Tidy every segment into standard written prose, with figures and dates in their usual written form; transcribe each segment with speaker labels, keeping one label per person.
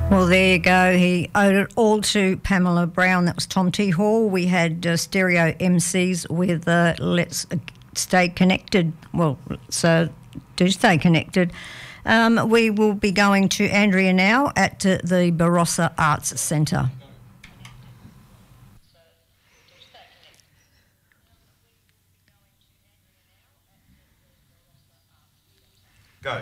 Speaker 1: Well, there you go. He owed it all to Pamela Brown. That was Tom T. Hall. We had Stereo MCs with Let's Stay Connected. Well, so do stay connected. We will be going to Andrea now at the Barossa Arts Centre.
Speaker 2: Go.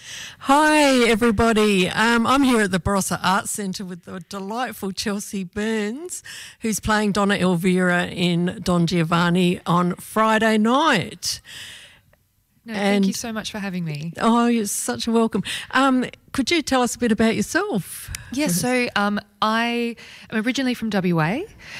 Speaker 3: Hi everybody, I'm here at the Barossa Arts Centre with the delightful Chelsea Burns, who's playing Donna Elvira in Don Giovanni on Friday night.
Speaker 4: Thank you so much for having me.
Speaker 3: Oh, you're such a welcome. Could you tell us a bit about yourself?
Speaker 4: Yes, so I am originally from WA.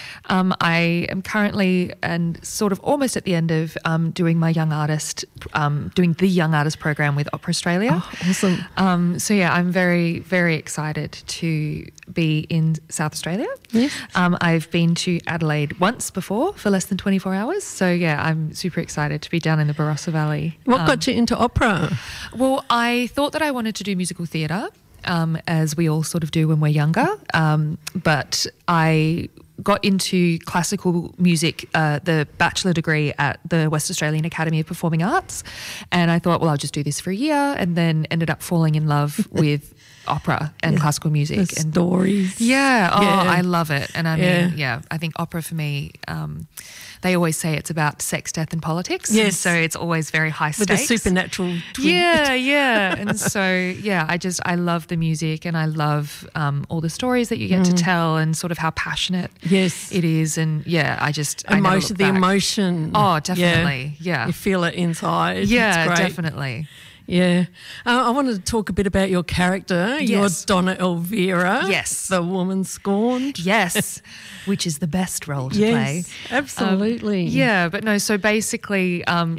Speaker 4: I am currently and sort of almost at the end of doing my young artist, doing the young artist program with Opera Australia.
Speaker 3: Oh, awesome.
Speaker 4: So yeah, I'm very, very excited to be in South Australia.
Speaker 3: Yes.
Speaker 4: I've been to Adelaide once before for less than 24 hours. So yeah, I'm super excited to be down in the Barossa Valley.
Speaker 3: What got you into opera?
Speaker 4: Well, I thought that I wanted to do musical theatre, as we all sort of do when we're younger. But I got into classical music, the bachelor degree at the West Australian Academy of Performing Arts. And I thought, well, I'll just do this for a year, and then ended up falling in love with opera and classical music.
Speaker 3: The stories.
Speaker 4: Yeah. Oh,
Speaker 3: Yeah.
Speaker 4: I love it. And I mean, I think opera for me, they always say it's about sex, death and politics.
Speaker 3: Yes.
Speaker 4: So it's always very high
Speaker 3: With
Speaker 4: stakes.
Speaker 3: a supernatural twist.
Speaker 4: Yeah. And so, yeah, I love the music, and I love all the stories that you get to tell, and sort of how passionate
Speaker 3: Yes.
Speaker 4: it is. And yeah, I never
Speaker 3: Emotion,
Speaker 4: look
Speaker 3: the
Speaker 4: back.
Speaker 3: emotion.
Speaker 4: Oh, definitely. Yeah.
Speaker 3: You feel it inside.
Speaker 4: Yeah,
Speaker 3: It's great.
Speaker 4: definitely.
Speaker 3: Yeah. I wanted to talk a bit about your character.
Speaker 4: Yes.
Speaker 3: You're Donna Elvira.
Speaker 4: Yes.
Speaker 3: The woman scorned.
Speaker 4: Yes, which is the best role to play.
Speaker 3: Yes, absolutely.
Speaker 4: Yeah, but no, so basically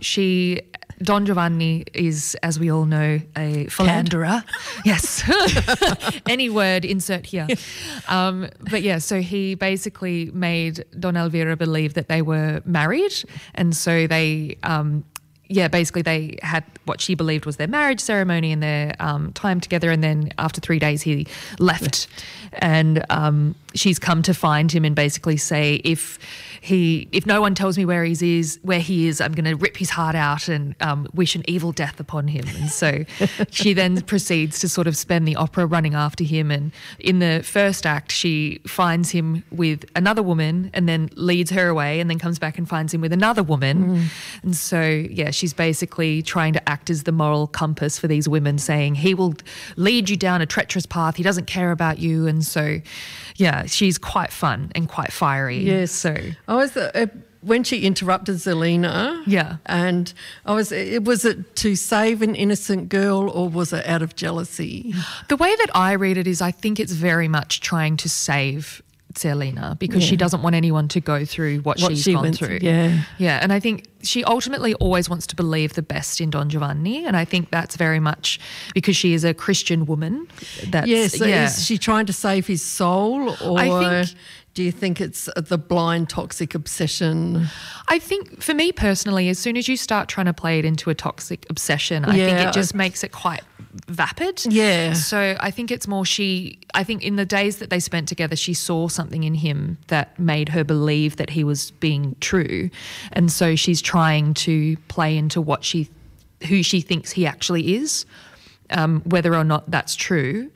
Speaker 4: Don Giovanni is, as we all know, a philanderer. Yes. Any word, insert here. But yeah, so he basically made Donna Elvira believe that they were married, and so they basically they had what she believed was their marriage ceremony and their time together, and then after 3 days he left. And she's come to find him and basically say, if no one tells me where he is, I'm going to rip his heart out and wish an evil death upon him. And so she then proceeds to sort of spend the opera running after him. And in the first act, she finds him with another woman and then leads her away, and then comes back and finds him with another woman. And so, yeah, she's basically trying to act as the moral compass for these women, saying he will lead you down a treacherous path. He doesn't care about you. And so, yeah, she's quite fun and quite fiery.
Speaker 3: Yes.
Speaker 4: So
Speaker 3: I was when she interrupted Zelina.
Speaker 4: Yeah.
Speaker 3: And was it to save an innocent girl, or was it out of jealousy?
Speaker 4: the way that I read it is, I think it's very much trying to save Zelina, because she doesn't want anyone to go through what she's gone
Speaker 3: went
Speaker 4: through.
Speaker 3: Yeah.
Speaker 4: Yeah, and I think she ultimately always wants to believe the best in Don Giovanni, and I think that's very much because she is a Christian woman.
Speaker 3: Is she trying to save his soul, or
Speaker 4: I think,
Speaker 3: do you think it's the blind toxic obsession?
Speaker 4: I think for me personally, as soon as you start trying to play it into a toxic obsession, I think it just makes it quite vapid.
Speaker 3: Yeah.
Speaker 4: So I think it's more I think in the days that they spent together, she saw something in him that made her believe that he was being true. And so she's trying to play into who she thinks he actually is, whether or not that's true.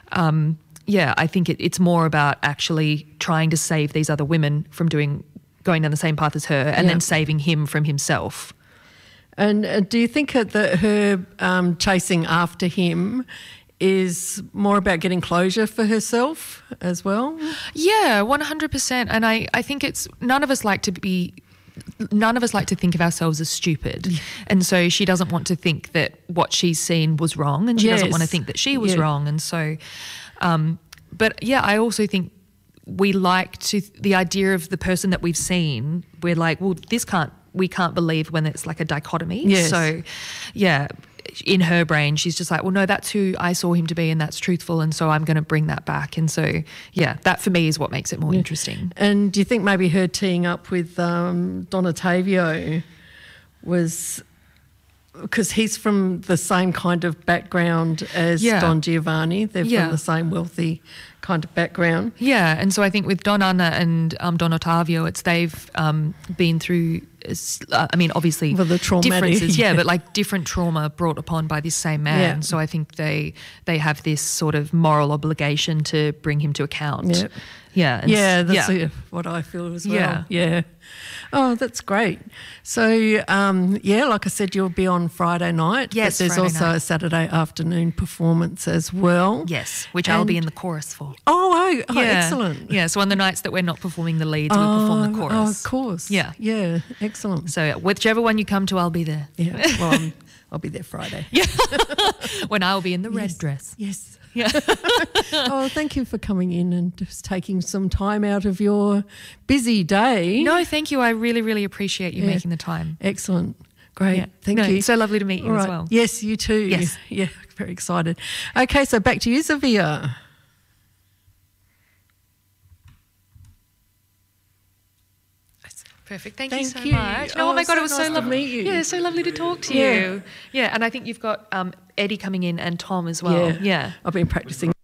Speaker 4: I think it's more about actually trying to save these other women from going down the same path as her, and then saving him from himself.
Speaker 3: And do you think that her chasing after him is more about getting closure for herself as well?
Speaker 4: Yeah, 100%. And I think none of us like to think of ourselves as stupid. And so she doesn't want to think that what she's seen was wrong, and she doesn't want to think that she was wrong. And so, but yeah, I also think we like the idea of the person that we've seen. We're like, well, we can't believe when it's like a dichotomy.
Speaker 3: Yes.
Speaker 4: So, yeah, in her brain, she's just like, well, no, that's who I saw him to be, and that's truthful, and so I'm going to bring that back. And so, yeah, that for me is what makes it more interesting.
Speaker 3: And do you think maybe her teeing up with Donatavio was because he's from the same kind of background as
Speaker 4: Yeah.
Speaker 3: Don Giovanni. They're
Speaker 4: Yeah.
Speaker 3: from the same wealthy kind of background.
Speaker 4: Yeah, and so I think with Don Anna and Don Ottavio, they've been through, obviously
Speaker 3: Well, the traumatic,
Speaker 4: differences,
Speaker 3: yeah.
Speaker 4: but like different trauma brought upon by this same man.
Speaker 3: Yeah.
Speaker 4: So I think they have this sort of moral obligation to bring him to account.
Speaker 3: Yep.
Speaker 4: Yeah, and
Speaker 3: Yeah, that's what I feel as well.
Speaker 4: Yeah.
Speaker 3: Yeah. Oh, that's great. So, like I said, you'll be on Friday night.
Speaker 4: Yes,
Speaker 3: but there's
Speaker 4: Friday
Speaker 3: also
Speaker 4: night.
Speaker 3: a Saturday afternoon performance as well.
Speaker 4: Yes, which I'll be
Speaker 3: And-
Speaker 4: in the chorus for.
Speaker 3: Oh,
Speaker 4: Yeah.
Speaker 3: excellent.
Speaker 4: Yeah, so on the nights that we're not performing the leads, we perform the chorus.
Speaker 3: Oh, of course.
Speaker 4: Yeah.
Speaker 3: Yeah, excellent.
Speaker 4: So whichever one you come to, I'll be there.
Speaker 3: Yeah, well, I'll be there Friday.
Speaker 4: When I'll be in the red
Speaker 3: Yes.
Speaker 4: dress.
Speaker 3: Yes.
Speaker 4: Yeah.
Speaker 3: Oh, thank you for coming in and just taking some time out of your busy day.
Speaker 4: No, thank you. I really, really appreciate you
Speaker 3: Yeah.
Speaker 4: making the time.
Speaker 3: Excellent. Great.
Speaker 4: Yeah.
Speaker 3: Thank
Speaker 4: No,
Speaker 3: you.
Speaker 4: it's so lovely to meet you
Speaker 3: All
Speaker 4: as
Speaker 3: right.
Speaker 4: well.
Speaker 3: Yes, you too.
Speaker 4: Yes.
Speaker 3: Yeah, very excited. Okay, so back to you, Zavia.
Speaker 4: Perfect. Thank,
Speaker 3: Thank
Speaker 4: you so
Speaker 3: you.
Speaker 4: much. No,
Speaker 3: Oh,
Speaker 4: oh my God,
Speaker 3: so
Speaker 4: it was
Speaker 3: nice
Speaker 4: so
Speaker 3: to
Speaker 4: lovely.
Speaker 3: meet you.
Speaker 4: Yeah, so lovely to talk to
Speaker 3: Yeah.
Speaker 4: you. Yeah, and I think you've got Eddie coming in and Tom as well. Yeah.
Speaker 3: I've been practicing